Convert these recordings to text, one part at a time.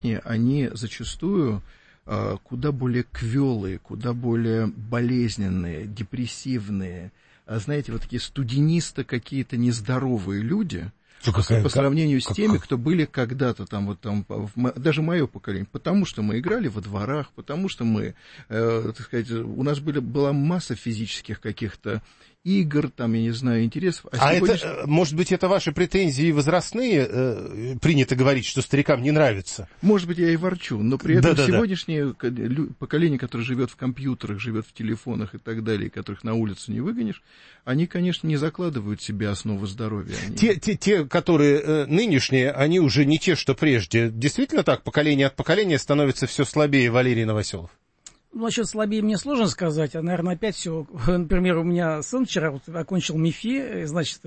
они зачастую куда более квелые, куда более болезненные, депрессивные, знаете, вот такие студенисто какие-то нездоровые люди, по сравнению с теми, кто были когда-то там, вот там, даже мое поколение, потому что мы играли во дворах, потому что мы, так сказать, у нас была масса физических каких-то игр, там, я не знаю, интересов. Сегодня... это, может быть, это ваши претензии возрастные? Принято говорить, что старикам не нравится. Может быть, я и ворчу, но при этом сегодняшнее поколение, которое живет в компьютерах, живет в телефонах и так далее, которых на улицу не выгонишь, они, конечно, не закладывают себе основу здоровья. Те, которые нынешние, они уже не те, что прежде. Действительно так, поколение от поколения становится все слабее, Валерий Новоселов? Насчет слабее мне сложно сказать, наверное, опять все. Например, у меня сын вчера окончил МИФИ, значит,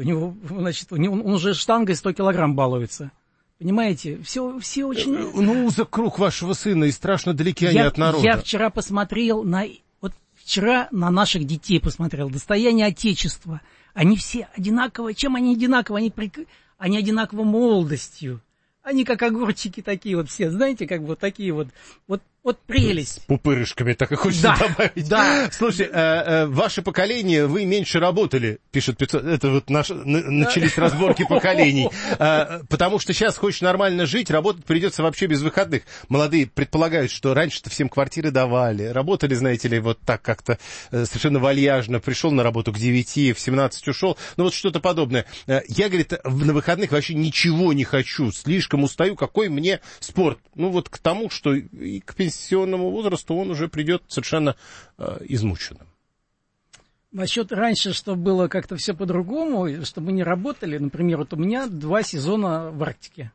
он уже штангой 100 килограмм балуется. Понимаете, все очень... узок круг вашего сына, и страшно далеки они от народа. Я вчера посмотрел вчера на наших детей посмотрел, достояние Отечества. Они все одинаковые. Чем они одинаковы? Они одинаковы молодостью. Они как огурчики такие вот все, знаете, как вот такие вот прелесть. С пупырышками, так и хочется добавить. Да. Слушай, ваше поколение, вы меньше работали, пишет 500. Это вот начались разборки поколений. Потому что сейчас хочешь нормально жить, работать придется вообще без выходных. Молодые предполагают, что раньше-то всем квартиры давали. Работали, знаете ли, вот так как-то совершенно вальяжно. Пришел на работу к 9, в 17 ушел. Ну вот что-то подобное. Я, говорит, на выходных вообще ничего не хочу. Слишком устаю. Какой мне спорт? Ну вот к тому, что и к пенсионному возрасту он уже придет совершенно измученным. Насчет раньше, что было как-то все по-другому, чтобы не работали, например, вот у меня 2 сезона в Арктике.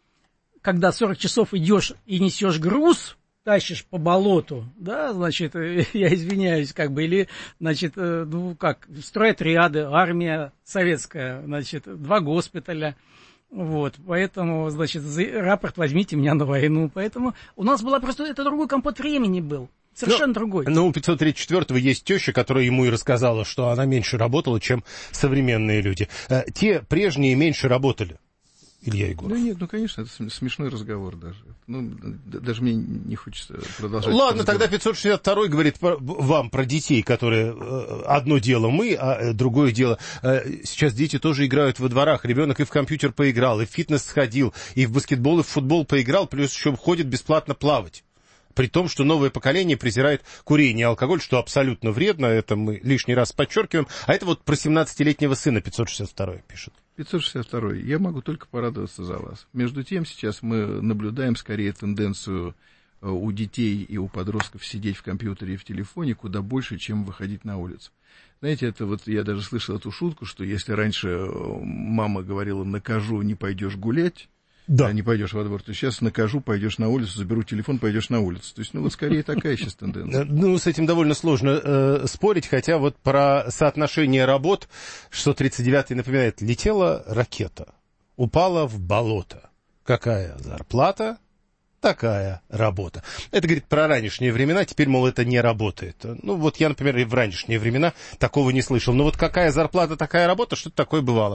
Когда 40 часов идешь и несешь груз, тащишь по болоту, да, значит, я извиняюсь, как бы, или, значит, стройотряды, армия советская, значит, 2 госпиталя. Вот, поэтому, значит, рапорт возьмите меня на войну. Поэтому у нас была просто, это другой компот времени был. Совершенно другой. Ну, у 534-го есть теща, которая ему и рассказала, что она меньше работала, чем современные люди. Те прежние меньше работали. Илья Егоров. Ну нет, конечно, это смешной разговор даже. Даже мне не хочется продолжать. Ладно, тогда 562-й говорит вам про детей, которые одно дело мы, а другое дело. Сейчас дети тоже играют во дворах. Ребенок и в компьютер поиграл, и в фитнес сходил, и в баскетбол, и в футбол поиграл, плюс еще ходит бесплатно плавать. При том, что новое поколение презирает курение и алкоголь, что абсолютно вредно, это мы лишний раз подчеркиваем. А это вот про 17-летнего сына 562-й пишет. 562-й. Я могу только порадоваться за вас. Между тем, сейчас мы наблюдаем скорее тенденцию у детей и у подростков сидеть в компьютере и в телефоне куда больше, чем выходить на улицу. Знаете, это вот я даже слышал эту шутку, что если раньше мама говорила «накажу, не пойдешь гулять», да. Не пойдешь во двор, то сейчас накажу, пойдешь на улицу, заберу телефон, пойдешь на улицу. То есть, вот скорее такая сейчас тенденция. Ну, с этим довольно сложно спорить, хотя вот про соотношение работ, что 39-й напоминает, летела ракета, упала в болото. Какая зарплата? Такая работа. Это, говорит, про ранешние времена, теперь, мол, это не работает. Ну, вот я, например, и в ранешние времена такого не слышал. Но вот какая зарплата, такая работа, что-то такое бывало.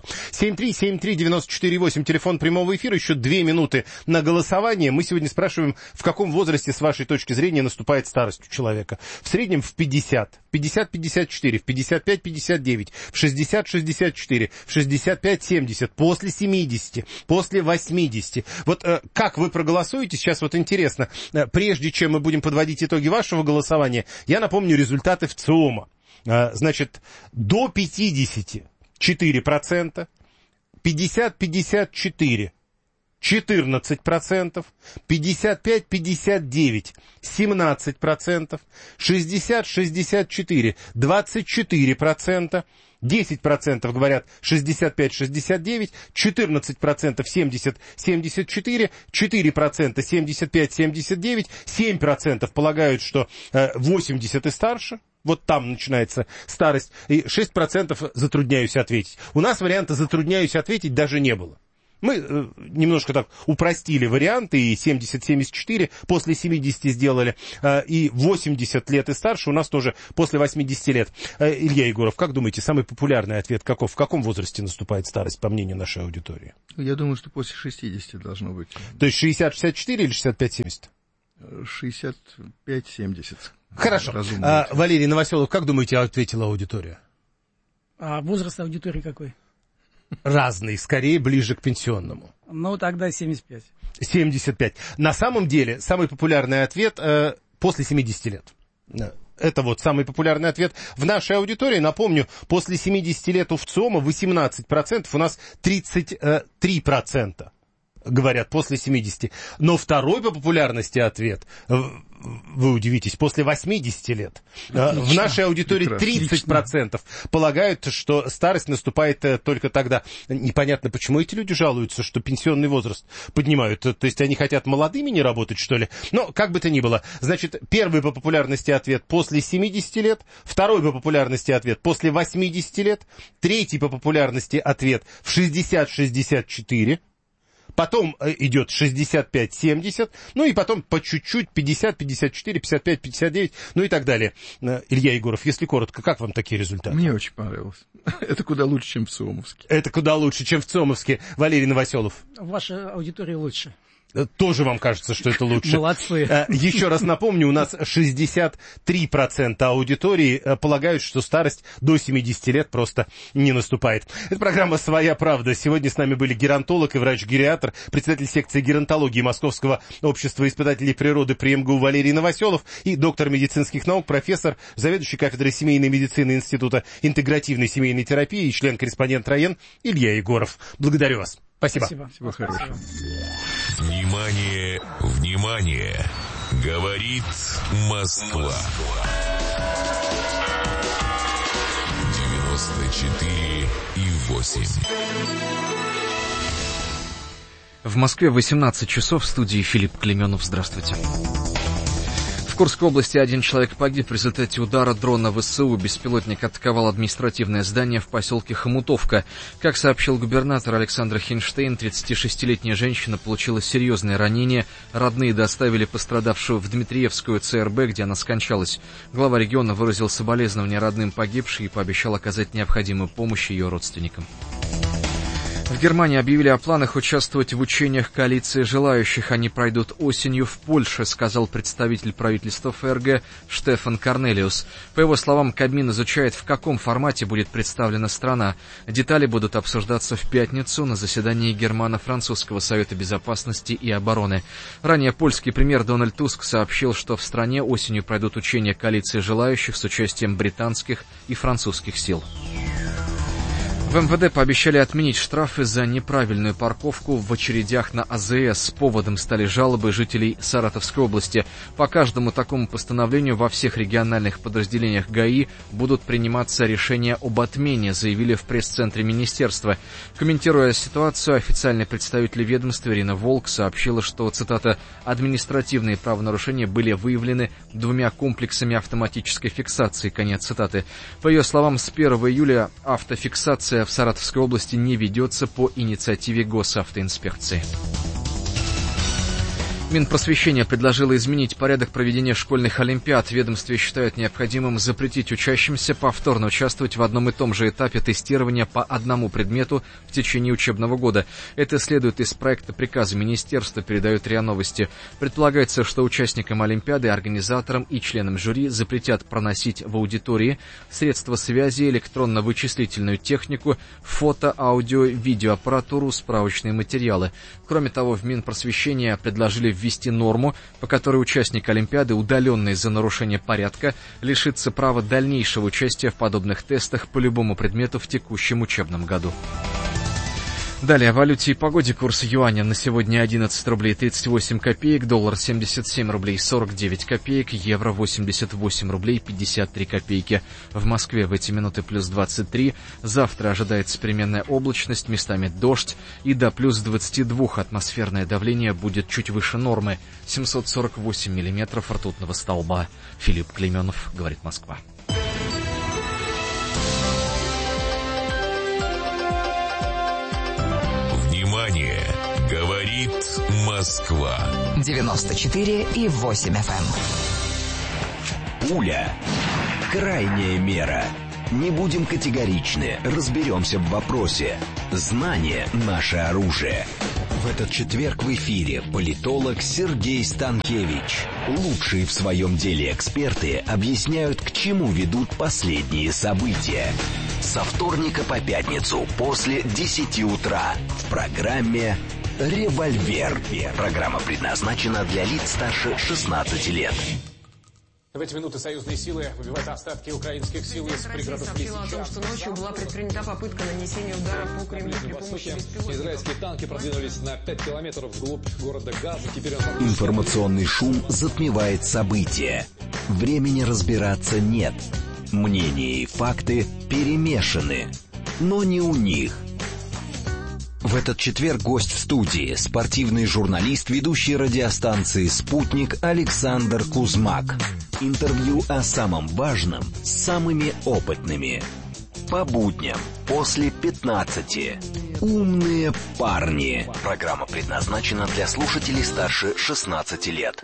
7373948, телефон прямого эфира, еще 2 минуты на голосование. Мы сегодня спрашиваем, в каком возрасте, с вашей точки зрения, наступает старость у человека. В среднем в 50, 50-54, в 55-59, в 60-64, в 65-70, после 70, после 80. Вот как вы проголосуете сейчас? Вот интересно, прежде чем мы будем подводить итоги вашего голосования, я напомню результаты ВЦИОМа. Значит, до 50 – 4%, 50-54 – 14%, 55-59 – 17%, 60-64 – 24%, 10% говорят 65-69, 14% 70-74, 4% 75-79, 7% полагают, что 80 и старше. Вот там начинается старость. И 6% затрудняюсь ответить. У нас варианта «затрудняюсь ответить» даже не было. Мы немножко так упростили варианты, и 70-74 после 70 сделали, и 80 лет и старше у нас тоже после 80 лет. Илья Егоров, как думаете, самый популярный ответ каков? В каком возрасте наступает старость, по мнению нашей аудитории? Я думаю, что после 60 должно быть. То есть 60-64 или 65-70? 65-70. Хорошо. Валерий Новоселов, как думаете, ответила аудитория? А возраст аудитории какой? Разный, скорее ближе к пенсионному. Ну, тогда 75. 75. На самом деле, самый популярный ответ после 70 лет. Это вот самый популярный ответ в нашей аудитории. Напомню, после 70 лет у ВЦИОМа 18%, у нас 33%. Говорят, после 70. Но второй по популярности ответ, вы удивитесь, после 80 лет. Отлично. В нашей аудитории 30% полагают, что старость наступает только тогда. Непонятно, почему эти люди жалуются, что пенсионный возраст поднимают. То есть они хотят молодыми не работать, что ли? Но как бы то ни было. Значит, первый по популярности ответ после 70 лет, второй по популярности ответ после 80 лет, третий по популярности ответ в 60-64. Потом идет 65-70, ну и потом по чуть-чуть 50, 54, 55, 59, ну и так далее. Илья Егоров, если коротко, как вам такие результаты? Мне очень понравилось. Это куда лучше, чем в ЦИОМовске. Это куда лучше, чем в ЦИОМовске. Валерий Новоселов. Ваша аудитория лучше. Тоже вам кажется, что это лучше? Молодцы. Еще раз напомню, у нас 63% аудитории полагают, что старость до 70 лет просто не наступает. Это программа «Своя правда». Сегодня с нами были геронтолог и врач-гериатр, председатель секции геронтологии Московского общества испытателей природы при МГУ Валерий Новоселов и доктор медицинских наук, профессор, заведующий кафедрой семейной медицины Института интегративной семейной терапии и член-корреспондент РАЕН Илья Егоров. Благодарю вас. Спасибо. Всего хорошего. Внимание, внимание! Говорит Москва. 94,8. В Москве 18 часов, в студии Филипп Клеменов. Здравствуйте. В Курской области один человек погиб в результате удара дрона ВСУ. Беспилотник атаковал административное здание в поселке Хомутовка. Как сообщил губернатор Александр Хинштейн, 36-летняя женщина получила серьезные ранения. Родные доставили пострадавшую в Дмитриевскую ЦРБ, где она скончалась. Глава региона выразил соболезнования родным погибшей и пообещал оказать необходимую помощь ее родственникам. В Германии объявили о планах участвовать в учениях коалиции желающих. Они пройдут осенью в Польше, сказал представитель правительства ФРГ Штефан Корнелиус. По его словам, Кабмин изучает, в каком формате будет представлена страна. Детали будут обсуждаться в пятницу на заседании Германо-Французского совета безопасности и обороны. Ранее польский премьер Дональд Туск сообщил, что в стране осенью пройдут учения коалиции желающих с участием британских и французских сил. В МВД пообещали отменить штрафы за неправильную парковку в очередях на АЗС. Поводом стали жалобы жителей Саратовской области. По каждому такому постановлению во всех региональных подразделениях ГАИ будут приниматься решения об отмене, заявили в пресс-центре министерства. Комментируя ситуацию, официальный представитель ведомства Ирина Волк сообщила, что, цитата, «административные правонарушения были выявлены 2 комплексами автоматической фиксации», конец цитаты. По ее словам, с 1 июля автофиксация в Саратовской области не ведется по инициативе Госавтоинспекции. Минпросвещение предложило изменить порядок проведения школьных олимпиад. В ведомстве считают необходимым запретить учащимся повторно участвовать в одном и том же этапе тестирования по одному предмету в течение учебного года. Это следует из проекта приказа министерства, передают РИА Новости. Предполагается, что участникам олимпиады, организаторам и членам жюри запретят проносить в аудитории средства связи, электронно-вычислительную технику, фото, аудио, видеоаппаратуру, справочные материалы. Кроме того, в Минпросвещение предложили ввести норму, по которой участник Олимпиады, удаленный за нарушение порядка, лишится права дальнейшего участия в подобных тестах по любому предмету в текущем учебном году. Далее о валюте и погоде. Курс юаня на сегодня 11 рублей 38 копеек, доллар 77 рублей 49 копеек, евро 88 рублей 53 копейки. В Москве в эти минуты плюс 23. Завтра ожидается переменная облачность, местами дождь, и до плюс 22 атмосферное давление будет чуть выше нормы. 748 миллиметров ртутного столба. Филипп Клеменов, говорит Москва. Внимание! Говорит Москва. 94,8 FM. Пуля. Крайняя мера. Не будем категоричны, разберемся в вопросе. Знание – наше оружие. В этот четверг в эфире политолог Сергей Станкевич. Лучшие в своем деле эксперты объясняют, к чему ведут последние события. Со вторника по пятницу после 10 утра в программе «Револьвер». Программа предназначена для лиц старше 16 лет. В эти минуты союзные силы выбивают остатки украинских сил из пригородов Лисичанска. о том, что ночью была предпринята попытка нанесения удара по Кремлю при помощи беспилотников. Израильские танки продвинулись на 5 километров вглубь города Газа. Теперь Информационный шум затмевает события. Времени разбираться нет. Мнения и факты перемешаны. Но не у них. В этот четверг гость в студии — спортивный журналист, ведущий радиостанции «Спутник» Александр Кузмак. Интервью о самом важном с самыми опытными. По будням после 15. «Умные парни». Программа предназначена для слушателей старше 16 лет.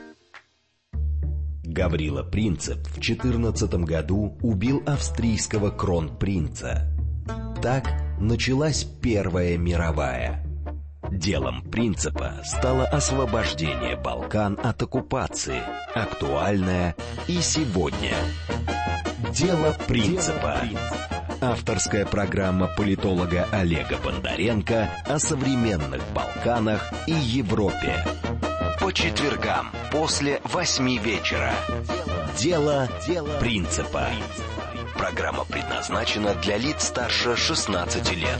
Гаврила Принцип в 14 году убил австрийского кронпринца. Так началась Первая мировая. Делом Принципа стало освобождение Балкан от оккупации, актуальное и сегодня. Дело Принципа. Авторская программа политолога Олега Бондаренко о современных Балканах и Европе. По четвергам после 8 вечера. Дело Принципа. Программа предназначена для лиц старше 16 лет.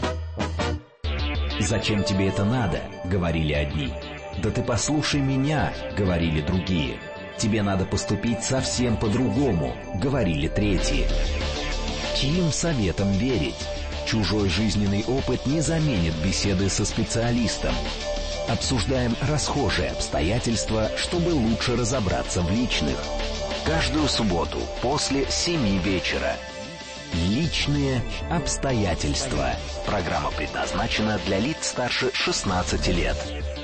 «Зачем тебе это надо?» — говорили одни. «Да ты послушай меня», — говорили другие. «Тебе надо поступить совсем по-другому», — говорили третьи. Чьим советом верить? Чужой жизненный опыт не заменит беседы со специалистом. Обсуждаем расхожие обстоятельства, чтобы лучше разобраться в личных. Каждую субботу после 7 вечера. Личные обстоятельства. Программа предназначена для лиц старше 16 лет.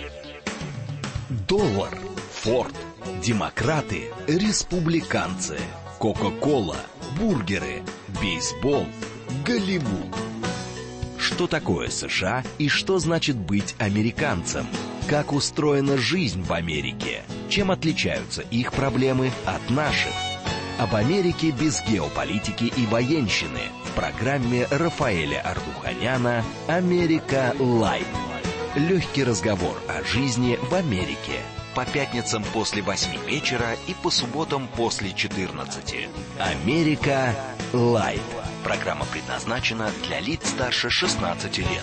Доллар, Форд, демократы, республиканцы, Кока-кола, бургеры, бейсбол, Голливуд. Что такое США и что значит быть американцем? Как устроена жизнь в Америке? Чем отличаются их проблемы от наших? Об Америке без геополитики и военщины в программе Рафаэля Ардуханяна «Америка Лайт». Легкий разговор о жизни в Америке. По пятницам после 8 вечера и по субботам после 14. «Америка Лайт». Программа предназначена для лиц старше 16 лет.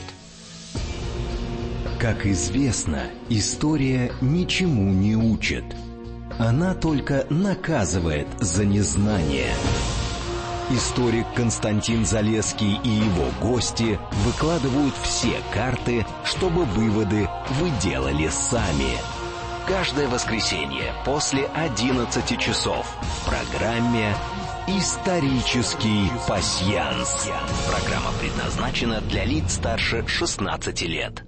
Как известно, история ничему не учит. Она только наказывает за незнание. Историк Константин Залесский и его гости выкладывают все карты, чтобы выводы вы делали сами. Каждое воскресенье после 11 часов в программе «Исторический пасьянс». Программа предназначена для лиц старше 16 лет.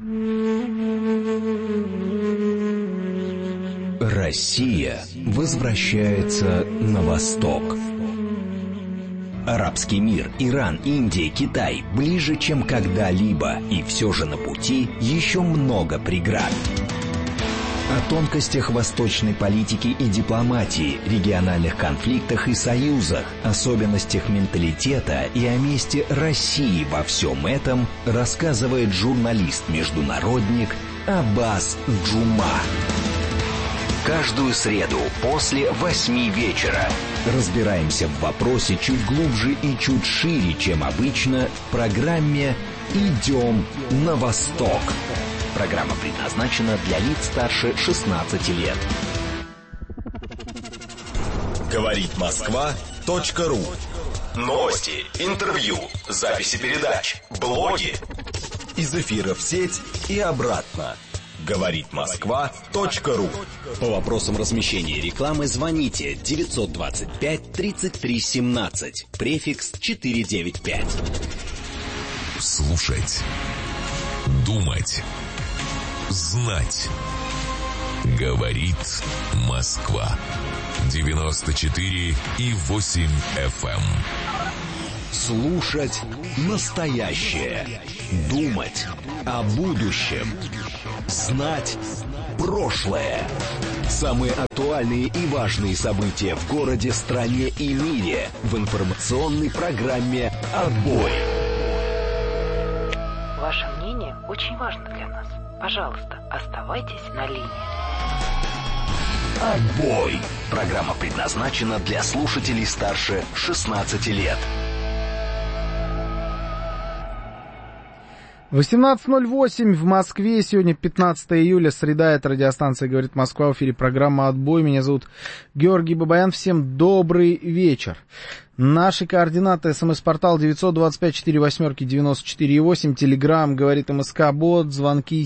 Россия возвращается на восток. Арабский мир, Иран, Индия, Китай ближе, чем когда-либо, и все же на пути еще много преград. О тонкостях восточной политики и дипломатии, региональных конфликтах и союзах, особенностях менталитета и о месте России во всем этом рассказывает журналист-международник Аббас Джума. Каждую среду после 8 вечера разбираемся в вопросе чуть глубже и чуть шире, чем обычно, в программе «Идем на восток». Программа предназначена для лиц старше 16 лет. Говорит Москва.ру. Новости, интервью, записи передач, блоги. Из эфира в сеть и обратно. Говорит Москва.ру. По вопросам размещения рекламы звоните 925 33 17, префикс 495. Слушать, думать, знать. Говорит Москва. 94,8 FM. Слушать настоящее. Думать о будущем. Знать прошлое. Самые актуальные и важные события в городе, стране и мире в информационной программе «Отбой». Ваше мнение очень важно для нас. Пожалуйста, оставайтесь на линии. «Отбой». Программа предназначена для слушателей старше 16 лет. 18:08 в Москве. Сегодня 15 июля, среда. Это радиостанция «Говорит Москва». В эфире программа «Отбой». Меня зовут Георгий Бабаян. Всем добрый вечер. Наши координаты: СМС-портал 925-48-94-8, Телеграм «Говорит МСК Бот», звонки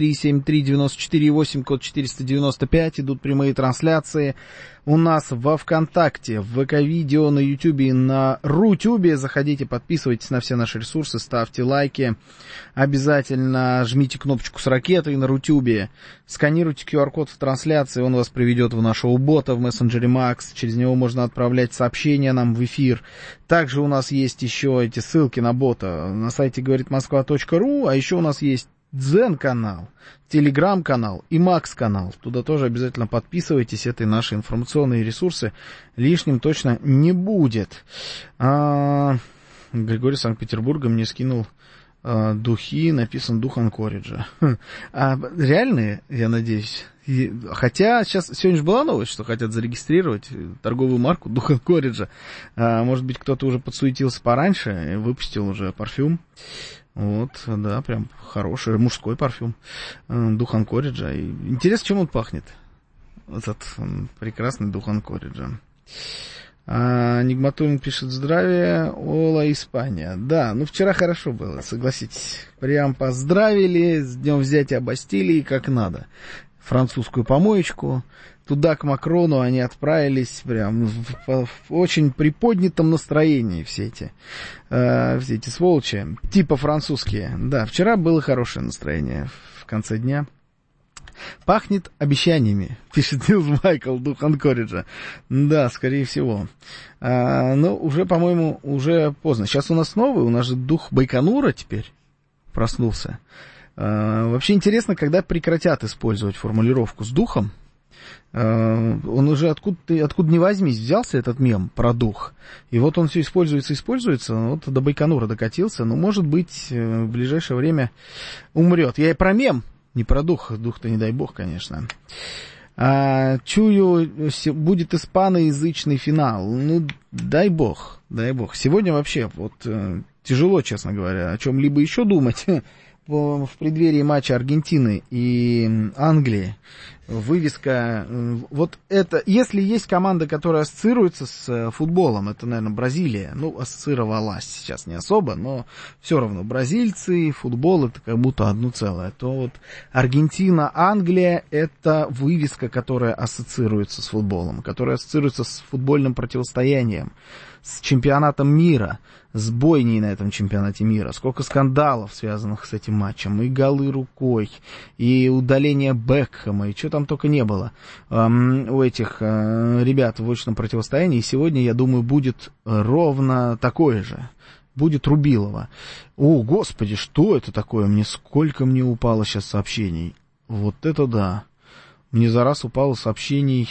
7373-94-8, код 495, идут прямые трансляции. У нас во ВКонтакте, в ВК-видео, на Ютубе, на Рутюбе. Заходите, подписывайтесь на все наши ресурсы, ставьте лайки. Обязательно жмите кнопочку с ракетой на Рутюбе. Сканируйте QR-код в трансляции, он вас приведет в нашего бота в мессенджере Макс. Через него можно отправлять сообщения нам в эфир. Также у нас есть еще эти ссылки на бота на сайте говоритмосква.ру, а еще у нас есть Дзен-канал, Телеграм-канал и Макс-канал. Туда тоже обязательно подписывайтесь. Это наши информационные ресурсы. Лишним точно не будет. Григорий Санкт-Петербурга мне скинул духи, написан дух Анкориджа. Реальные, я надеюсь. Хотя сегодня же была новость, что хотят зарегистрировать торговую марку дух Анкориджа. Может быть, кто-то уже подсуетился пораньше и выпустил уже парфюм. Вот, да, прям хороший мужской парфюм. Дух Анкориджа. Интересно, чем он пахнет? Этот прекрасный дух Анкориджа. Нигматуллин пишет: здравия, Ола, Испания. Да, вчера хорошо было, согласитесь. Прям поздравили, с днем взятия Бастилии, как надо. Французскую помоечку. Туда, к Макрону, они отправились прям в очень приподнятом настроении, все эти сволочи, типа французские. Да, вчера было хорошее настроение в конце дня. Пахнет обещаниями, пишет Нилс Майкл, дух Анкориджа. Да, скорее всего. Но уже, по-моему, уже поздно. Сейчас у нас новый, у нас же дух Байконура теперь проснулся. Вообще интересно, когда прекратят использовать формулировку с духом. Он уже откуда ни возьмись взялся, этот мем про дух. И вот он все используется, вот до Байконура докатился. Но, может быть, в ближайшее время умрет. Я и про мем, не про дух. Дух-то не дай бог, конечно. Чую, будет испаноязычный финал. Дай бог. Сегодня вообще тяжело, честно говоря, о чем-либо еще думать. В преддверии матча Аргентины и Англии вывеска, вот это, если есть команда, которая ассоциируется с футболом, это, наверное, Бразилия, ассоциировалась сейчас не особо, но все равно бразильцы, футбол, это как будто одно целое, то вот Аргентина, Англия, это вывеска, которая ассоциируется с футболом, которая ассоциируется с футбольным противостоянием, с чемпионатом мира, с бойней на этом чемпионате мира, сколько скандалов, связанных с этим матчем, и голы рукой, и удаление Бекхэма, и что там только не было у этих ребят в очном противостоянии. И сегодня, я думаю, будет ровно такое же. Будет Рубилова. О, господи, что это такое? Сколько мне упало сейчас сообщений. Вот это да. Мне за раз упало сообщений...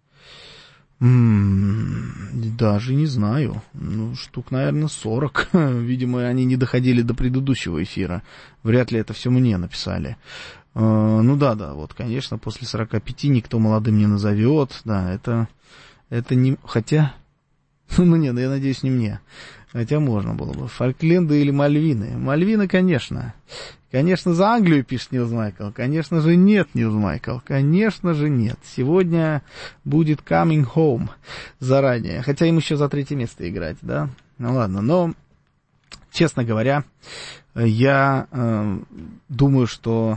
Даже не знаю. Штук, наверное, 40. Видимо, они не доходили до предыдущего эфира. Вряд ли это все мне написали. Да, вот, конечно, после 45 никто молодым не назовет. Да, это не... Хотя... я надеюсь, не мне. Хотя можно было бы. Фолкленды или Мальвины? Мальвины, конечно. Конечно, за Англию, пишет Нилс Майкл. Конечно же нет, Нилс Майкл. Конечно же нет. Сегодня будет coming home заранее. Хотя им еще за 3-е место играть, да? Ладно, но, честно говоря, я думаю, что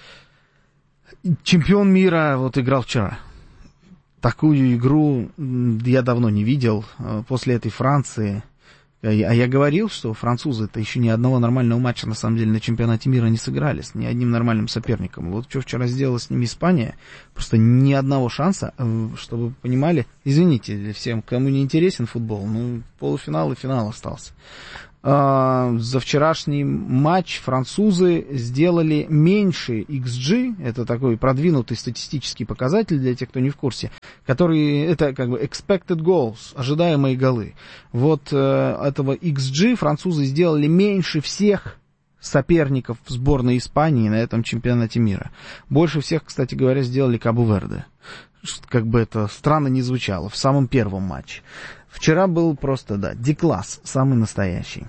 чемпион мира играл вчера. Такую игру я давно не видел. После этой Франции, А я говорил, что французы-то еще ни одного нормального матча, на самом деле, на чемпионате мира не сыграли с ни одним нормальным соперником. Вот что вчера сделала с ними Испания, просто ни одного шанса, чтобы вы понимали. Извините всем, кому не интересен футбол, ну, полуфинал и финал остался. За вчерашний матч французы сделали меньше XG, это такой продвинутый статистический показатель для тех, кто не в курсе, который, это как бы expected goals, ожидаемые голы. Вот этого XG французы сделали меньше всех соперников в сборной Испании на этом чемпионате мира. Больше всех, кстати говоря, сделали Кабо-Верде. Как бы это странно не звучало, в самом первом матче. Вчера был просто, да, D-класс, самый настоящий.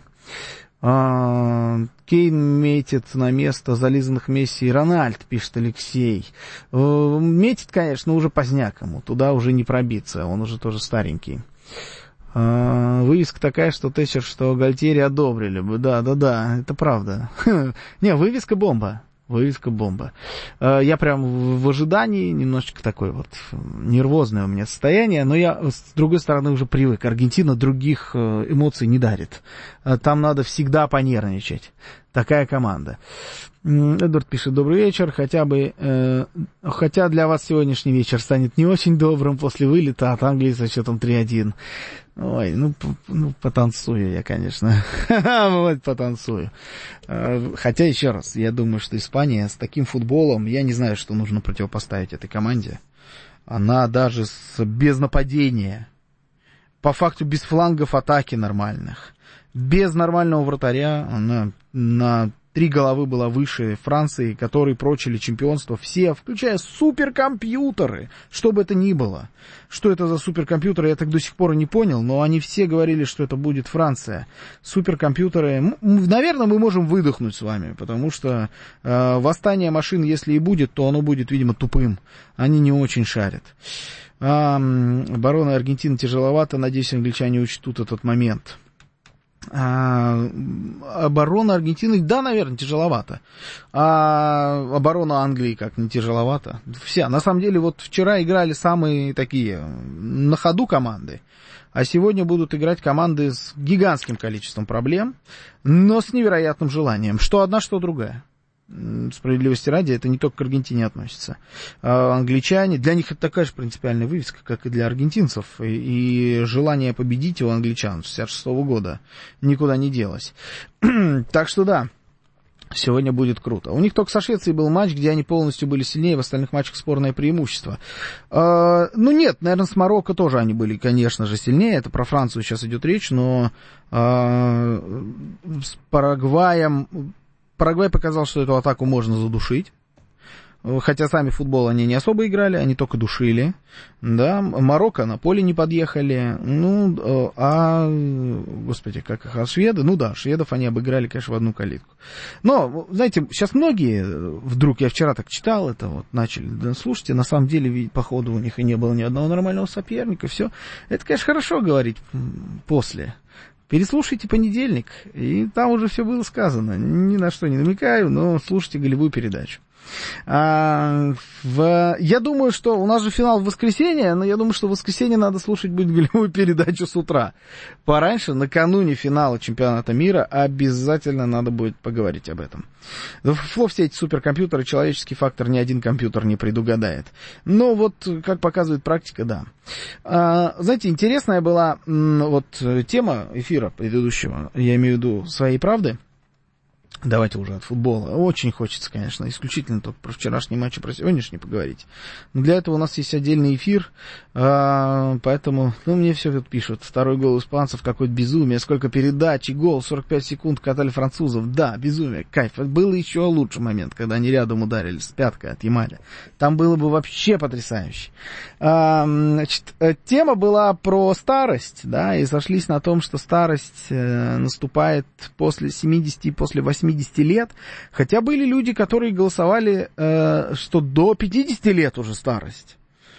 Кейн метит на место зализанных Месси и Рональд, пишет Алексей. Метит, конечно, уже поздняк ему, туда уже не пробиться, он уже тоже старенький. Вывеска такая, что Тэтчер, что Гальтьери одобрили бы. Да, это правда. Не, вывеска бомба. Вывеска бомба. Я прям в ожидании, немножечко такое вот нервозное у меня состояние, но я, с другой стороны, уже привык. Аргентина других эмоций не дарит. Там надо всегда понервничать. Такая команда. Эдвард пишет: добрый вечер, хотя для вас сегодняшний вечер станет не очень добрым после вылета от Англии со счетом 3-1. Ой, ну потанцую я, конечно. Вот, потанцую. Хотя, еще раз, я думаю, что Испания с таким футболом, я не знаю, что нужно противопоставить этой команде. Она даже без нападения, по факту без флангов атаки нормальных, без нормального вратаря, она на 3 головы была выше Франции, которые прочили чемпионство все, включая суперкомпьютеры, что бы это ни было. Что это за суперкомпьютеры, я так до сих пор и не понял, но они все говорили, что это будет Франция. Суперкомпьютеры, наверное, мы можем выдохнуть с вами, потому что восстание машин, если и будет, то оно будет, видимо, тупым. Они не очень шарят. Оборона Аргентины тяжеловато, надеюсь, англичане учтут этот момент. Оборона Аргентины, да, наверное, тяжеловато. А оборона Англии как не тяжеловато. Вся. На самом деле, вот вчера играли самые такие на ходу команды, а сегодня будут играть команды с гигантским количеством проблем, но с невероятным желанием. Что одна, что другая. Справедливости ради, это не только к Аргентине относится. Англичане, для них это такая же принципиальная вывеска, как и для аргентинцев. И желание победить у англичан с 1966 года никуда не делось. Так что да, сегодня будет круто. У них только со Швецией был матч, где они полностью были сильнее, в остальных матчах спорное преимущество. Ну нет, наверное, с Марокко тоже они были, конечно же, сильнее. Это про Францию сейчас идет речь, но с Парагваем... Парагвай показал, что эту атаку можно задушить. Хотя сами в футбол они не особо играли, они только душили. Да, Марокко на поле не подъехали. Ну, господи, как их, шведы? Ну да, шведов они обыграли, конечно, в одну калитку. Но, знаете, сейчас многие, вдруг я вчера так читал это, вот, начали, да, слушайте, на самом деле, походу, у них и не было ни одного нормального соперника, все. Это, конечно, хорошо говорить после. Переслушайте понедельник, и там уже все было сказано. Ни на что не намекаю, но слушайте голевую передачу. Я думаю, что у нас же финал в воскресенье, но я думаю, что в воскресенье надо слушать будет голевую передачу с утра. Пораньше, накануне финала чемпионата мира, обязательно надо будет поговорить об этом. Все эти суперкомпьютеры, человеческий фактор ни один компьютер не предугадает. Но вот, как показывает практика, да. Знаете, интересная была вот тема эфира предыдущего, я имею в виду «Своей правды». Давайте уже от футбола. Очень хочется, конечно, исключительно только про вчерашний матч и про сегодняшний поговорить. Но для этого у нас есть отдельный эфир, поэтому, мне все тут пишут. Второй гол испанцев, какое-то безумие, сколько передач и гол, 45 секунд катали французов. Да, безумие, кайф. Был еще лучший момент, когда они рядом ударились с пяткой от Ямаля. Там было бы вообще потрясающе. Значит, тема была про старость, да, и сошлись на том, что старость наступает после 70 и после 80 лет, хотя были люди, которые голосовали, что до 50 лет уже старость.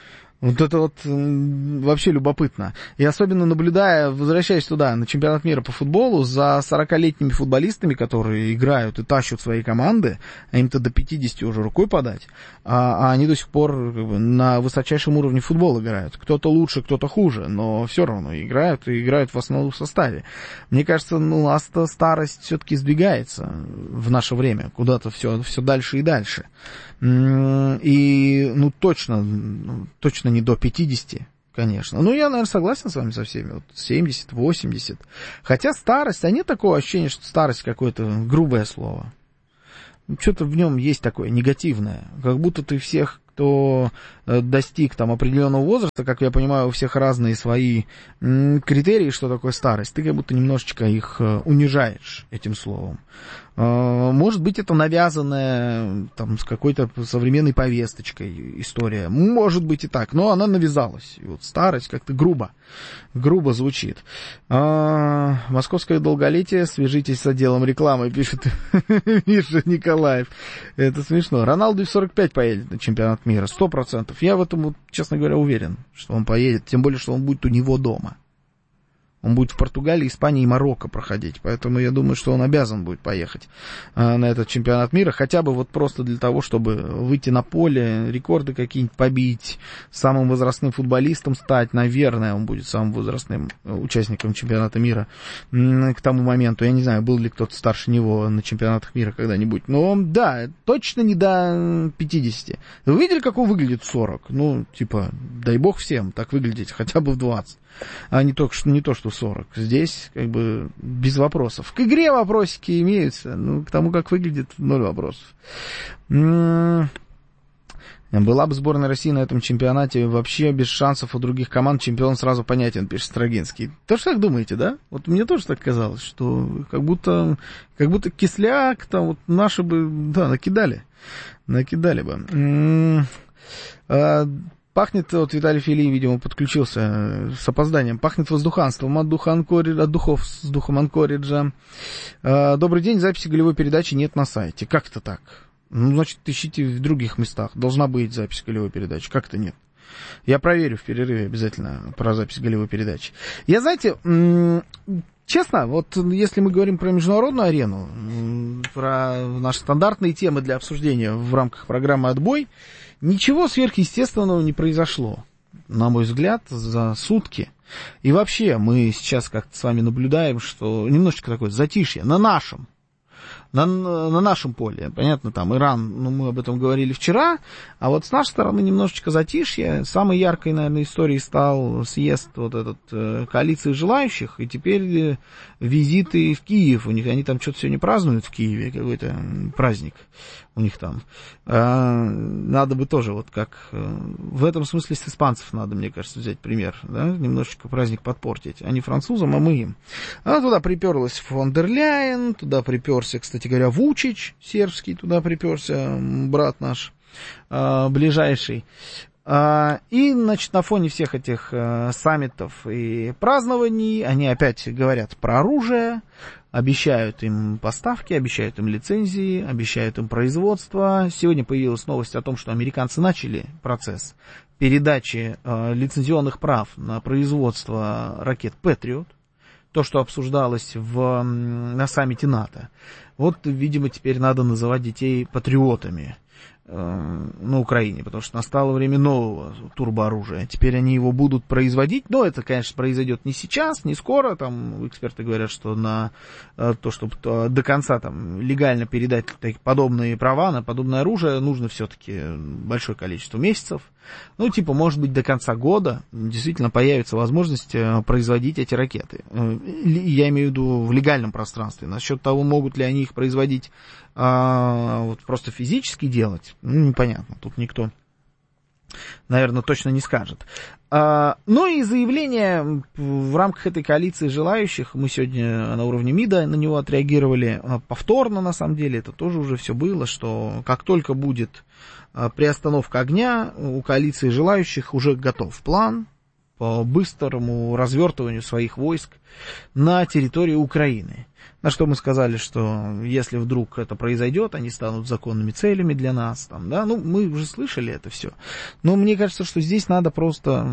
Вот это вот вообще любопытно. И особенно наблюдая, возвращаясь туда, на чемпионат мира по футболу, за 40-летними футболистами, которые играют и тащат свои команды, а им-то до 50 уже рукой подать, а они до сих пор как бы на высочайшем уровне футбола играют. Кто-то лучше, кто-то хуже, но все равно играют и играют в основном составе. Мне кажется, старость все-таки сдвигается в наше время, куда-то все дальше и дальше. И, точно не до 50, конечно. Я, наверное, согласен с вами со всеми. 70, 80. Хотя старость, а нет такого ощущения, что старость какое-то грубое слово. Что-то в нем есть такое негативное. Как будто ты всех, кто достиг там определенного возраста, как я понимаю, у всех разные свои критерии, что такое старость, ты как будто немножечко их унижаешь этим словом. Может быть, это навязанная там с какой-то современной повесточкой история. Может быть и так, но она навязалась. И вот старость как-то грубо звучит. Московское долголетие, свяжитесь с отделом рекламы, пишет Миша Николаев. Это смешно. Роналду в 45 поедет на чемпионат мира, 100%. Я в этом, честно говоря, уверен, что он поедет, тем более, что он будет у него дома. Он будет в Португалии, Испании и Марокко проходить. Поэтому я думаю, что он обязан будет поехать на этот чемпионат мира. Хотя бы вот просто для того, чтобы выйти на поле, рекорды какие-нибудь побить, самым возрастным футболистом стать. Наверное, он будет самым возрастным участником чемпионата мира к тому моменту. Я не знаю, был ли кто-то старше него на чемпионатах мира когда-нибудь. Но да, точно не до 50. Вы видели, как он выглядит в 40? Дай бог всем так выглядеть хотя бы в 20. А не то, что 40. Здесь, как бы, без вопросов. К игре вопросики имеются, к тому, как выглядит, 0 вопросов. Была бы сборная России на этом чемпионате вообще без шансов у других команд, чемпион сразу понятен, пишет Строгинский. Тоже так думаете, да? Вот мне тоже так казалось, что как будто кисляк, там вот наши бы, да, накидали бы. Пахнет, вот Виталий Филий, видимо, подключился с опозданием, пахнет воздуханством от духов с духом Анкориджа. Добрый день, записи голевой передачи нет на сайте. Как это так? Значит, ищите в других местах. Должна быть запись голевой передачи. Как это нет? Я проверю в перерыве обязательно про запись голевой передачи. Я, знаете, честно, вот если мы говорим про международную арену, про наши стандартные темы для обсуждения в рамках программы «Отбой», ничего сверхъестественного не произошло, на мой взгляд, за сутки. И вообще мы сейчас как-то с вами наблюдаем, что немножечко такое затишье на нашем поле. Понятно, там Иран, мы об этом говорили вчера, а вот с нашей стороны немножечко затишье. Самой яркой, наверное, историей стал съезд вот этот коалиции желающих, и теперь визиты в Киев. Они там что-то сегодня празднуют в Киеве, какой-то праздник у них там. Надо бы тоже, вот как в этом смысле с испанцев надо, мне кажется, взять пример, да? Немножечко праздник подпортить. Они французам, а мы им. Туда приперлась фон дер Ляйен, туда приперся, кстати говоря, Вучич сербский, туда приперся брат наш ближайший. И, значит, на фоне всех этих саммитов и празднований они опять говорят про оружие, обещают им поставки, обещают им лицензии, обещают им производство. Сегодня появилась новость о том, что американцы начали процесс передачи лицензионных прав на производство ракет «Патриот». То, что обсуждалось на саммите НАТО. Вот, видимо, теперь надо называть детей патриотами на Украине, потому что настало время нового турбооружия. Теперь они его будут производить, но это, конечно, произойдет не сейчас, не скоро. Там эксперты говорят, что на то, чтобы до конца там легально передать подобные права на подобное оружие, нужно все-таки большое количество месяцев. Может быть, до конца года действительно появится возможность производить эти ракеты. Я имею в виду в легальном пространстве. Насчет того, могут ли они их производить вот просто физически делать, непонятно. Тут никто, наверное, точно не скажет. Но и заявление в рамках этой коалиции желающих, мы сегодня на уровне МИДа на него отреагировали повторно, на самом деле, это тоже уже все было, что как только будет приостановка огня, у коалиции желающих уже готов план, по быстрому развертыванию своих войск на территории Украины. На что мы сказали, что если вдруг это произойдет, они станут законными целями для нас. Там, да? Ну, мы уже слышали это все. Но мне кажется, что здесь надо просто,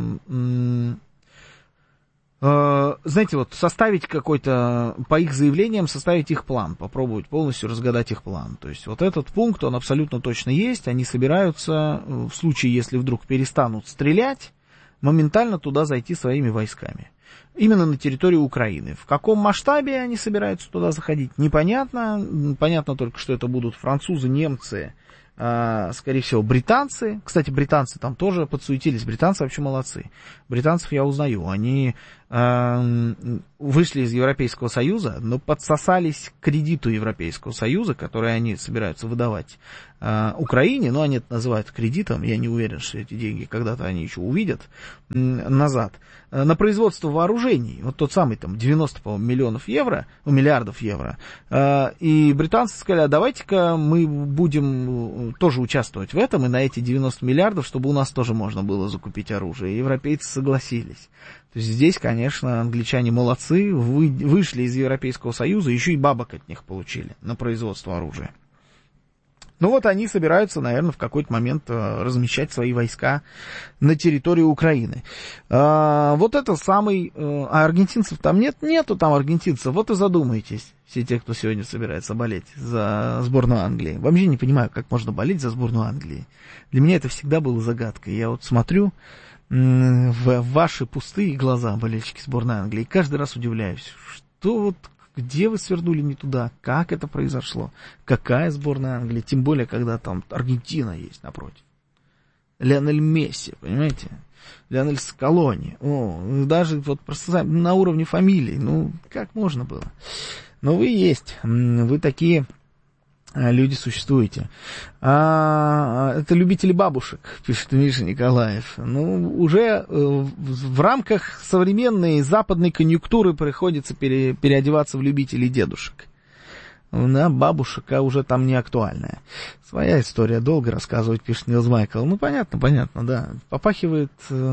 знаете, вот составить какой-то, по их заявлениям, составить их план, попробовать полностью разгадать их план. То есть вот этот пункт, он абсолютно точно есть. Они собираются, в случае, если вдруг перестанут стрелять, моментально туда зайти своими войсками. Именно на территорию Украины. В каком масштабе они собираются туда заходить, непонятно. Понятно только, что это будут французы, немцы, скорее всего, британцы. Кстати, британцы там тоже подсуетились. Британцы вообще молодцы. Британцев я узнаю. Они вышли из Европейского Союза, но подсосались к кредиту Европейского Союза, который они собираются выдавать Украине. Но они это называют кредитом. Я не уверен, что эти деньги когда-то они еще увидят назад. На производство вооружений. Вот тот самый там 90, по-моему, миллиардов евро. И британцы сказали, а давайте-ка мы будем тоже участвовать в этом, и на эти 90 миллиардов, чтобы у нас тоже можно было закупить оружие. И европейцы согласились. То есть здесь, конечно, англичане молодцы, вышли из Европейского Союза, еще и бабок от них получили на производство оружия. Ну вот они собираются, наверное, в какой-то момент размещать свои войска на территории Украины. Вот это самый... А аргентинцев там нет? Нету там аргентинцев. Вот и задумайтесь, все те, кто сегодня собирается болеть за сборную Англии. Вообще не понимаю, как можно болеть за сборную Англии. Для меня это всегда было загадкой. Я вот смотрю в ваши пустые глаза, болельщики сборной Англии, и каждый раз удивляюсь, что вот... Где вы свернули не туда? Как это произошло? Какая сборная Англии? Тем более, когда там Аргентина есть напротив. Лионель Месси, понимаете? Лионель Скалони. Даже вот просто на уровне фамилий. Ну, как можно было? Но вы есть. Вы такие люди существуете. Это любители бабушек, пишет Миша Николаев. Ну, уже в рамках современной западной конъюнктуры приходится переодеваться в любителей дедушек. Да, бабушка уже там не актуальная. Своя история, долго рассказывать, пишет Нилс Майкл. Ну, понятно, да. Попахивает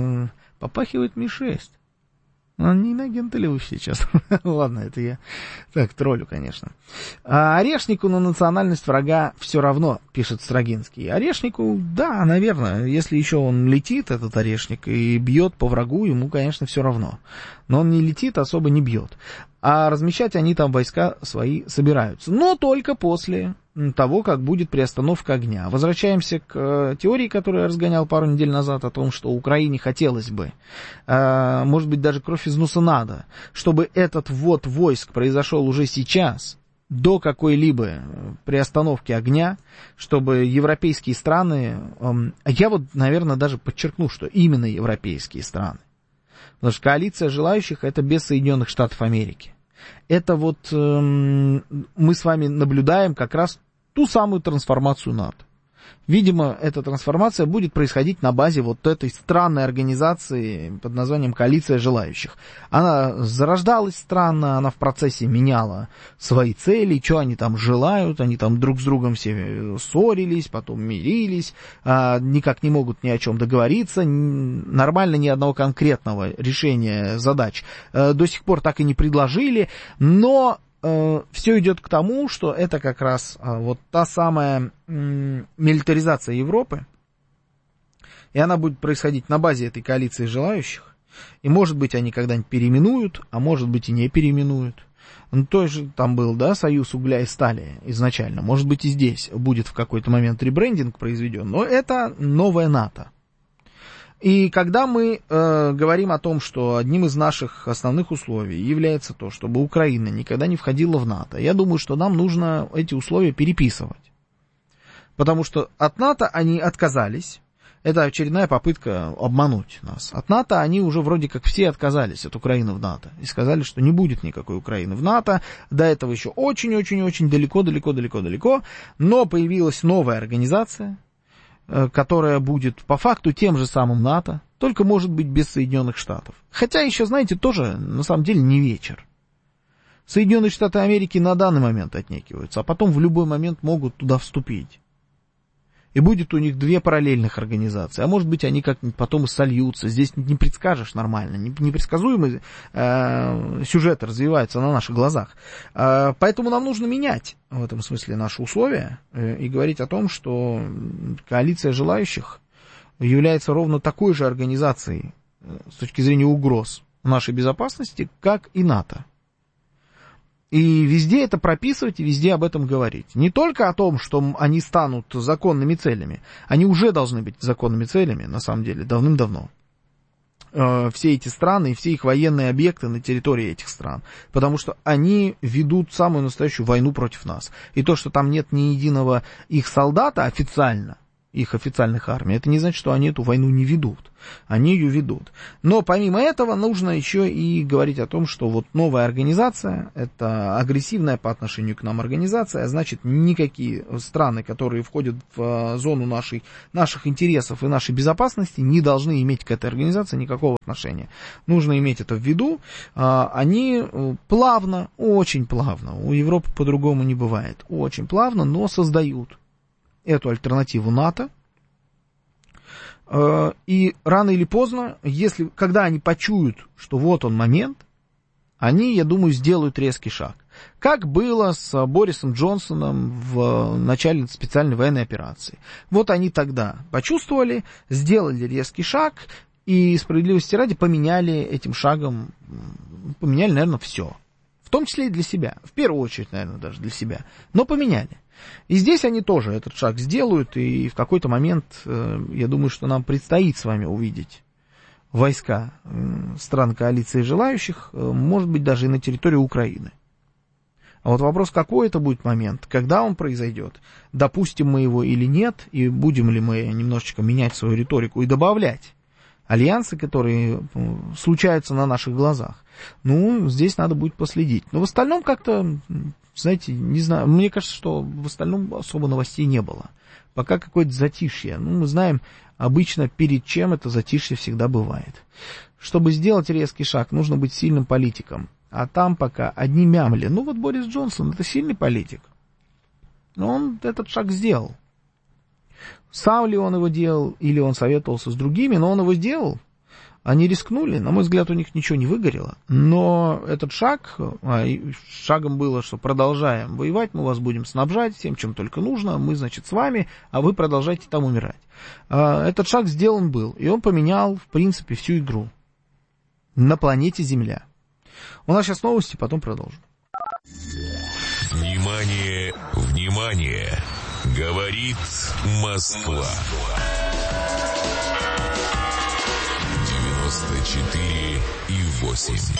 Ми-6. Не инагенты ли вы сейчас? Ладно, это я так троллю, конечно. Орешнику на национальность врага все равно, пишет Строгинский. Орешнику, да, наверное, если еще он летит, этот орешник, и бьет по врагу, ему, конечно, все равно. Но он не летит, особо не бьет. А размещать они там войска свои собираются. Но только после того, как будет приостановка огня. Возвращаемся к теории, которую я разгонял пару недель назад, о том, что Украине хотелось бы, может быть, даже кровь из носа надо, чтобы этот ввод войск произошел уже сейчас, до какой-либо приостановки огня, чтобы европейские страны, я вот, наверное, даже подчеркну, что именно европейские страны, потому что коалиция желающих — это без Соединенных Штатов Америки. Это вот мы с вами наблюдаем как раз ту самую трансформацию НАТО. Видимо, эта трансформация будет происходить на базе вот этой странной организации под названием «Коалиция желающих». Она зарождалась странно, она в процессе меняла свои цели, что они там желают, они там друг с другом все ссорились, потом мирились, никак не могут ни о чем договориться, нормально ни одного конкретного решения задач до сих пор так и не предложили, но... все идет к тому, что это как раз вот та самая милитаризация Европы, и она будет происходить на базе этой коалиции желающих, и, может быть, они когда-нибудь переименуют, а может быть, и не переименуют. Ну, той же там был, да, союз угля и стали изначально, может быть, и здесь будет в какой-то момент ребрендинг произведен, но это новая НАТО. И когда мы говорим о том, что одним из наших основных условий является то, чтобы Украина никогда не входила в НАТО, я думаю, что нам нужно эти условия переписывать. Потому что от НАТО они отказались. Это очередная попытка обмануть нас. От НАТО они уже вроде как все отказались от Украины в НАТО. И сказали, что не будет никакой Украины в НАТО. До этого еще очень-очень-очень далеко. Но появилась новая организация, которая будет по факту тем же самым НАТО, только, может быть, без Соединенных Штатов. Хотя еще, знаете, тоже, на самом деле, не вечер. Соединенные Штаты Америки на данный момент отнекиваются, а потом в любой момент могут туда вступить. И будет у них 2 параллельных организации. А может быть, они как-нибудь потом и сольются. Здесь не предскажешь нормально. Непредсказуемые сюжеты развиваются на наших глазах. Поэтому нам нужно менять в этом смысле наши условия и говорить о том, что коалиция желающих является ровно такой же организацией с точки зрения угроз нашей безопасности, как и НАТО. И везде это прописывать, и везде об этом говорить. Не только о том, что они станут законными целями. Они уже должны быть законными целями, на самом деле, давным-давно. Все эти страны и все их военные объекты на территории этих стран. Потому что они ведут самую настоящую войну против нас. И то, что там нет ни единого их солдата официально, их официальных армий, это не значит, что они эту войну не ведут. Они ее ведут. Но помимо этого нужно еще и говорить о том, что вот новая организация, это агрессивная по отношению к нам организация, а значит, никакие страны, которые входят в зону наших интересов и нашей безопасности, не должны иметь к этой организации никакого отношения. Нужно иметь это в виду. Они плавно, очень плавно, у Европы по-другому не бывает, очень плавно, но создают эту альтернативу НАТО. И рано или поздно, когда они почуют, что вот он момент, они, я думаю, сделают резкий шаг. Как было с Борисом Джонсоном в начале специальной военной операции. Вот они тогда почувствовали, сделали резкий шаг, и, справедливости ради, поменяли этим шагом, наверное, все. В том числе и для себя. В первую очередь, наверное, даже для себя. Но поменяли. И здесь они тоже этот шаг сделают, и в какой-то момент, я думаю, что нам предстоит с вами увидеть войска стран коалиции желающих, может быть, даже и на территории Украины. А вот вопрос, какой это будет момент, когда он произойдет, допустим мы его или нет, и будем ли мы немножечко менять свою риторику и добавлять альянсы, которые случаются на наших глазах. Ну, здесь надо будет последить. Но в остальном как-то, знаете, не знаю, мне кажется, что в остальном особо новостей не было. Пока какое-то затишье. Ну, мы знаем, обычно перед чем это затишье всегда бывает. Чтобы сделать резкий шаг, нужно быть сильным политиком. А там пока одни мямли. Ну, вот Борис Джонсон, это сильный политик. Но он этот шаг сделал. Сам ли он его делал, или он советовался с другими, но он его сделал. Они рискнули, на мой взгляд, у них ничего не выгорело. Но этот шаг, шагом было, что продолжаем воевать, мы вас будем снабжать всем, чем только нужно, мы, значит, с вами, а вы продолжайте там умирать. Этот шаг сделан был, и он поменял, в принципе, всю игру на планете Земля. У нас сейчас новости, потом продолжим. Внимание, внимание! Говорит Москва. 94,8.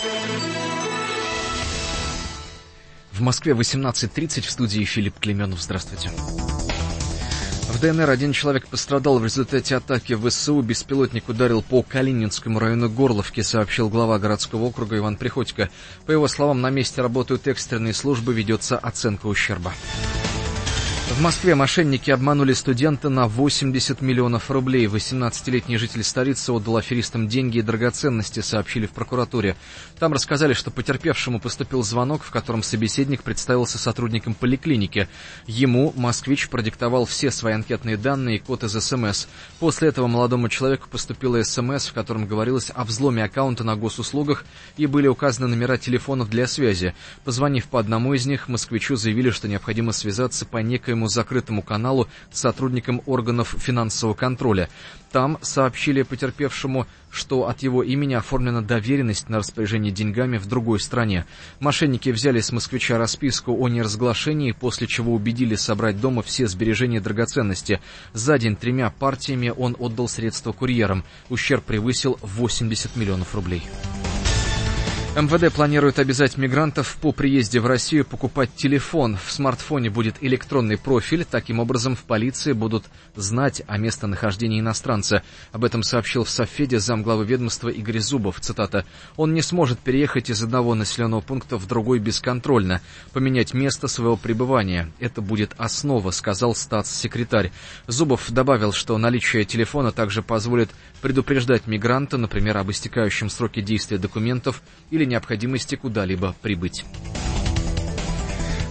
В Москве 18:30, в студии Филипп Клеменов. Здравствуйте. В ДНР один человек пострадал в результате атаки ВСУ. Беспилотник ударил по Калининскому району Горловки, сообщил глава городского округа Иван Приходько. По его словам, на месте работают экстренные службы, ведется оценка ущерба. В Москве мошенники обманули студента на 80 миллионов рублей. 18-летний житель столицы отдал аферистам деньги и драгоценности, сообщили в прокуратуре. Там рассказали, что потерпевшему поступил звонок, в котором собеседник представился сотрудником поликлиники. Ему москвич продиктовал все свои анкетные данные и код из СМС. После этого молодому человеку поступила СМС, в котором говорилось о взломе аккаунта на госуслугах и были указаны номера телефонов для связи. Позвонив по одному из них, москвичу заявили, что необходимо связаться по некоему закрытому каналу с сотрудником органов финансового контроля. Там сообщили потерпевшему, что от его имени оформлена доверенность на распоряжение деньгами в другой стране. Мошенники взяли с москвича расписку о неразглашении, после чего убедили собрать дома все сбережения и драгоценности. За день 3 партиями он отдал средства курьерам. Ущерб превысил 80 миллионов рублей. МВД планирует обязать мигрантов по приезде в Россию покупать телефон. В смартфоне будет электронный профиль. Таким образом, в полиции будут знать о местонахождении иностранца. Об этом сообщил в Совфеде замглавы ведомства Игорь Зубов. Цитата. «Он не сможет переехать из одного населенного пункта в другой бесконтрольно, поменять место своего пребывания. Это будет основа», сказал статс-секретарь. Зубов добавил, что наличие телефона также позволит предупреждать мигранта, например, об истекающем сроке действия документов или необходимости куда-либо прибыть.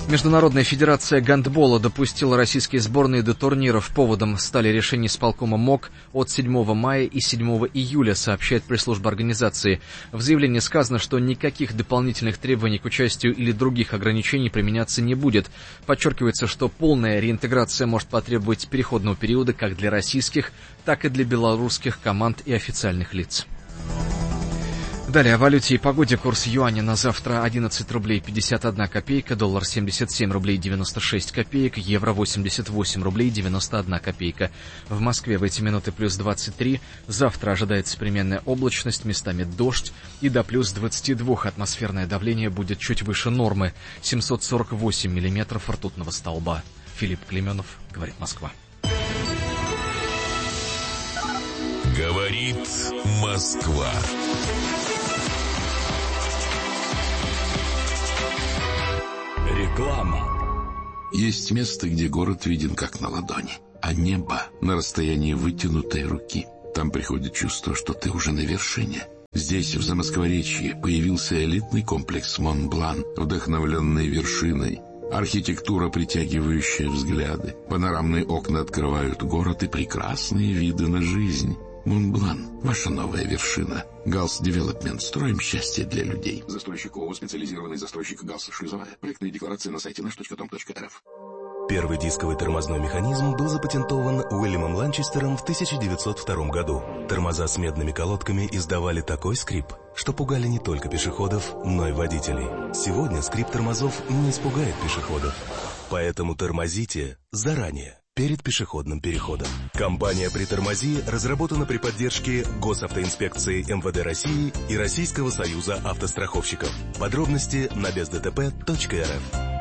Международная федерация гандбола допустила российские сборные до турниров. Поводом стали решения исполкома МОК от 7 мая и 7 июля, сообщает пресс-служба организации. В заявлении сказано, что никаких дополнительных требований к участию или других ограничений применяться не будет. Подчеркивается, что полная реинтеграция может потребовать переходного периода как для российских, так и для белорусских команд и официальных лиц. Далее о валюте и погоде. Курс юаня на завтра 11 рублей 51 копейка, доллар 77 рублей 96 копеек, евро 88 рублей 91 копейка. В Москве в эти минуты плюс 23. Завтра ожидается переменная облачность, местами дождь, и до плюс 22 атмосферное давление будет чуть выше нормы. 748 миллиметров ртутного столба. Филипп Клеменов, говорит Москва. Говорит Москва. Реклама. Есть место, где город виден как на ладони, а небо на расстоянии вытянутой руки. Там приходит чувство, что ты уже на вершине. Здесь, в Замоскворечье, появился элитный комплекс Монблан, вдохновленный вершиной. Архитектура, притягивающая взгляды. Панорамные окна открывают город и прекрасные виды на жизнь. Монблан – ваша новая вершина. Галс Девелопмент. Строим счастье для людей. Застройщик ООО «Специализированный застройщик Галс Шлюзовая». Проектная декларация на сайте nash.com.rf. Первый дисковый тормозной механизм был запатентован Уильямом Ланчестером в 1902 году. Тормоза с медными колодками издавали такой скрип, что пугали не только пешеходов, но и водителей. Сегодня скрип тормозов не испугает пешеходов. Поэтому тормозите заранее, перед пешеходным переходом. Компания «Притормози» разработана при поддержке Госавтоинспекции МВД России и Российского союза автостраховщиков. Подробности на бездтп.рф.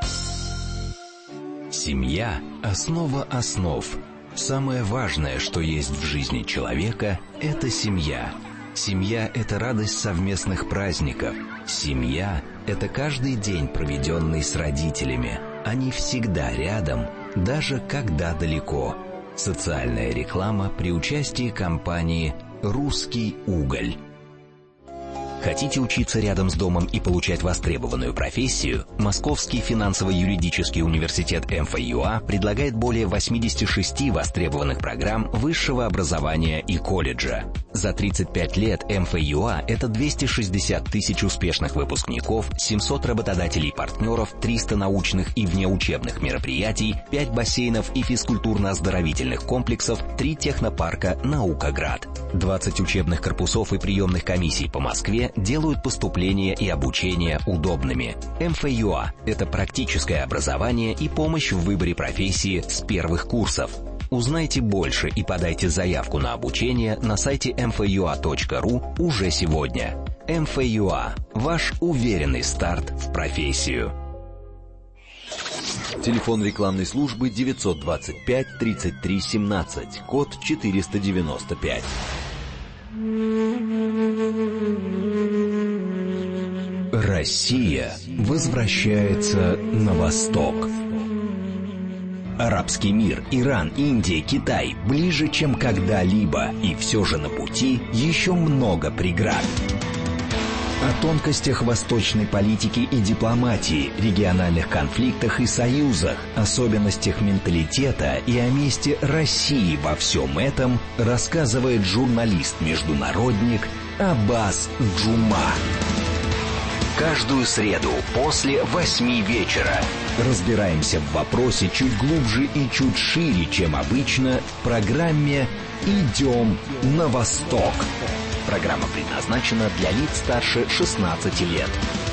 Семья – основа основ. Самое важное, что есть в жизни человека – это семья. Семья – это радость совместных праздников. Семья – это каждый день, проведенный с родителями. Они всегда рядом, даже когда далеко. Социальная реклама при участии компании «Русский уголь». Хотите учиться рядом с домом и получать востребованную профессию? Московский финансово-юридический университет МФЮА предлагает более 86 востребованных программ высшего образования и колледжа. За 35 лет МФЮА – это 260 тысяч успешных выпускников, 700 работодателей-партнеров, 300 научных и внеучебных мероприятий, 5 бассейнов и физкультурно-оздоровительных комплексов, 3 технопарка «Наукоград». 20 учебных корпусов и приемных комиссий по Москве делают поступление и обучение удобными. МФЮА – это практическое образование и помощь в выборе профессии с первых курсов. Узнайте больше и подайте заявку на обучение на сайте mfua.ru уже сегодня. МФЮА – ваш уверенный старт в профессию. Телефон рекламной службы 925 33 17, код 495. Россия возвращается на восток. Арабский мир, Иран, Индия, Китай ближе, чем когда-либо, и все же на пути еще много преград. О тонкостях восточной политики и дипломатии, региональных конфликтах и союзах, особенностях менталитета и о месте России во всем этом рассказывает журналист-международник Аббас Джума. Каждую среду после 8 вечера разбираемся в вопросе чуть глубже и чуть шире, чем обычно, в программе «Идем на восток». Программа предназначена для лиц старше 16 лет.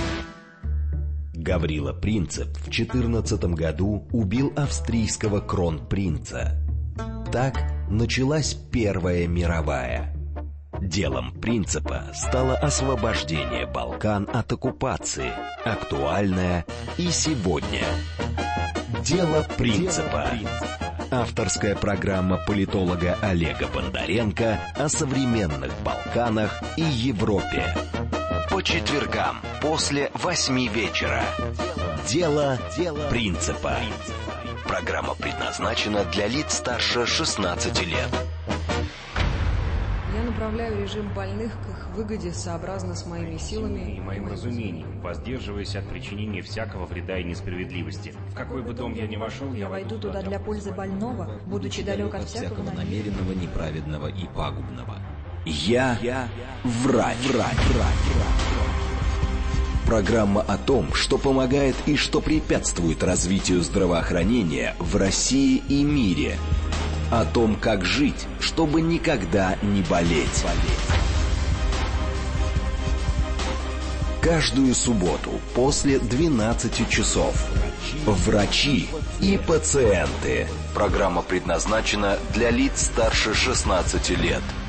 Гаврила Принцип в 14 году убил австрийского кронпринца. Так началась Первая мировая. Делом Принципа стало освобождение Балкан от оккупации, актуальное и сегодня. Дело Принципа. Авторская программа политолога Олега Бондаренко о современных Балканах и Европе. По четвергам после 8 вечера. Дело Принципа. Программа предназначена для лиц старше 16 лет. направляю режим больных к их выгоде сообразно с моими силами и моим разумением, воздерживаясь от причинения всякого вреда и несправедливости. В какой бы дом я ни вошел, я войду туда для пользы больного, будучи далек от всякого намеренного, неправедного и пагубного. Я врач. Программа о том, что помогает и что препятствует развитию здравоохранения в России и мире. О том, как жить, чтобы никогда не болеть. Каждую субботу после 12 часов. Врачи и пациенты. Программа предназначена для лиц старше 16 лет.